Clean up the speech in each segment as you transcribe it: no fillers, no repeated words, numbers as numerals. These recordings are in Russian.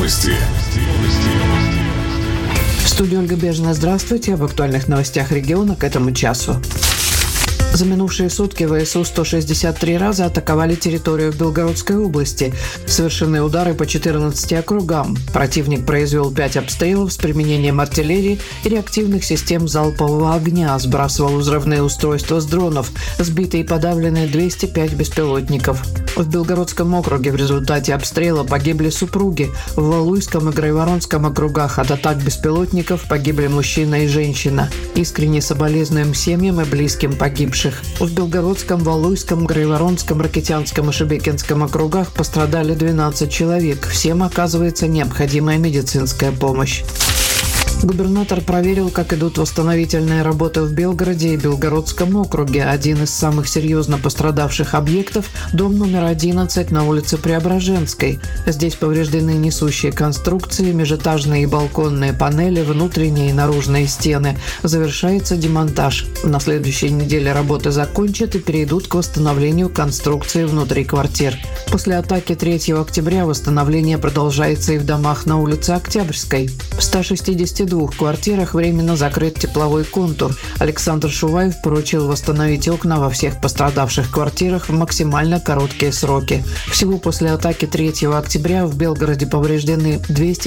Новости. В студии Ольга Бежина. Здравствуйте. Об актуальных новостях региона к этому часу. За минувшие сутки ВСУ 163 раза атаковали территорию Белгородской области. Совершены удары по 14 округам. Противник произвел 5 обстрелов с применением артиллерии и реактивных систем залпового огня, сбрасывал взрывные устройства с дронов. Сбиты и подавлены 205 беспилотников. В Белгородском округе в результате обстрела погибли супруги. В Валуйском и Грайворонском округах от атак беспилотников погибли мужчина и женщина. Искренне соболезнуем семьям и близким погибших. В Белгородском, Валуйском, Грайворонском, Ракитянском и Шебекинском округах пострадали 12 человек. Всем оказывается необходимая медицинская помощь. Губернатор проверил, как идут восстановительные работы в Белгороде и Белгородском округе. Один из самых серьезно пострадавших объектов – дом номер 11 на улице Преображенской. Здесь повреждены несущие конструкции, межэтажные и балконные панели, внутренние и наружные стены. Завершается демонтаж. На следующей неделе работы закончат и перейдут к восстановлению конструкции внутри квартир. После атаки 3 октября восстановление продолжается и в домах на улице Октябрьской. В 162 квартирах временно закрыт тепловой контур. Александр Шуваев поручил восстановить окна во всех пострадавших квартирах в максимально короткие сроки. Всего после атаки 3 октября в Белгороде повреждены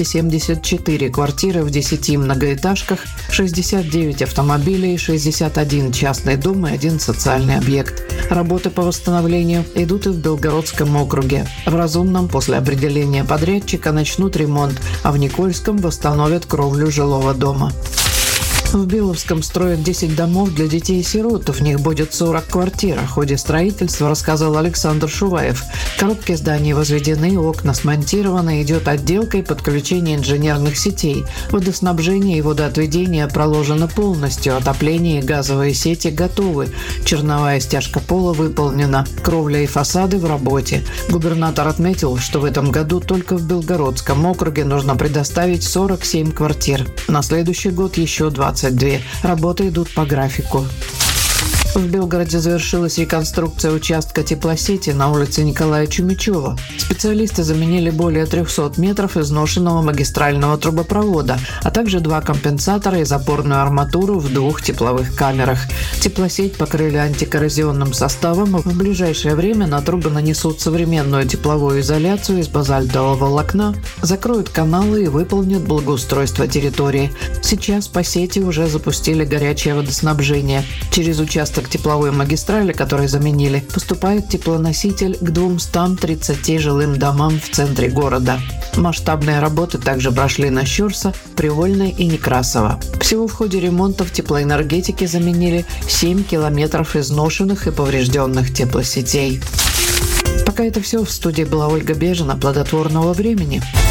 274 квартиры в 10 многоэтажках, 69 автомобилей, 61 частный дом и 1 социальный объект. Работы по восстановлению идут и в Белгородском округе. В Разумном после определения подрядчика начнут ремонт, а в Никольском восстановят кровлю жилого дома. В Беловском строят 10 домов для детей-сирот. В них будет 40 квартир. О ходе строительства рассказал Александр Шуваев. Коробки зданий возведены, окна смонтированы, идет отделка и подключение инженерных сетей. Водоснабжение и водоотведение проложено полностью. Отопление и газовые сети готовы. Черновая стяжка пола выполнена. Кровля и фасады в работе. Губернатор отметил, что в этом году только в Белгородском округе нужно предоставить 47 квартир. На следующий год еще 22. Работы идут по графику. В Белгороде завершилась реконструкция участка теплосети на улице Николая Чумичева. Специалисты заменили более 300 метров изношенного магистрального трубопровода, а также 2 компенсатора и запорную арматуру в 2 тепловых камерах. Теплосеть покрыли антикоррозионным составом. В ближайшее время на трубы нанесут современную тепловую изоляцию из базальтового волокна, закроют каналы и выполнят благоустройство территории. Сейчас по сети уже запустили горячее водоснабжение. Через участок тепловой магистрали, который заменили, поступает теплоноситель к 230 жилым домам в центре города. Масштабные работы также прошли на Щурса, Привольной и Некрасова. Всего в ходе ремонтов теплоэнергетики заменили 7 километров изношенных и поврежденных теплосетей. Пока это все. В студии была Ольга Бежина. Плодотворного времени.